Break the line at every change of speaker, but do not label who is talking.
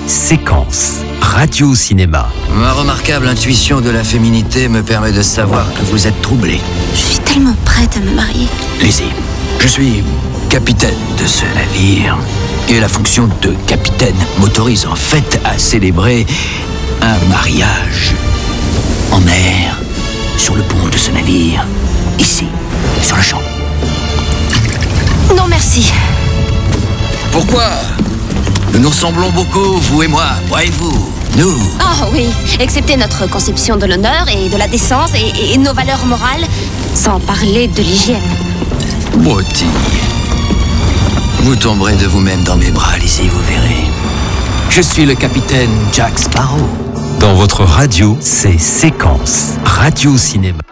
Séquence, radio-cinéma.
Ma remarquable intuition de la féminité me permet de savoir que vous êtes troublé.
Je suis tellement prête à me marier.
Lizzie, je suis capitaine de ce navire. Et la fonction de capitaine m'autorise en fait à célébrer un mariage en mer, sur le pont de ce navire, ici, sur le champ.
Non, merci.
Pourquoi? Nous nous ressemblons beaucoup, vous et moi et vous. Nous.
Oh oui, excepté notre conception de l'honneur et de la décence et nos valeurs morales, sans parler de l'hygiène.
Maudit. Vous tomberez de vous-même dans mes bras, Lizzie, vous verrez. Je suis le capitaine Jack Sparrow.
Dans votre radio, c'est Séquence, radio-cinéma.